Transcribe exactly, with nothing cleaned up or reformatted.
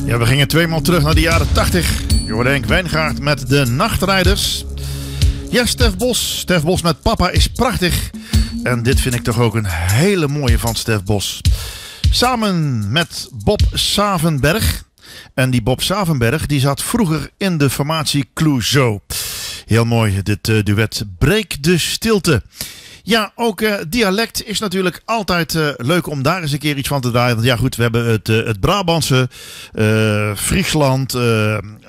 Ja, we gingen tweemaal terug naar de jaren tachtig. Je hoorde Henk Wijngaard met de Nachtrijders. Ja, Stef Bos. Stef Bos met Papa is prachtig. En dit vind ik toch ook een hele mooie van Stef Bos. Samen met Bob Savenberg. En die Bob Savenberg die zat vroeger in de formatie Clouseau. Heel mooi, dit uh, duet Breek de Stilte. Ja, ook uh, dialect is natuurlijk altijd uh, leuk om daar eens een keer iets van te draaien. Want ja goed, we hebben het, uh, het Brabantse, uh, Friesland, uh,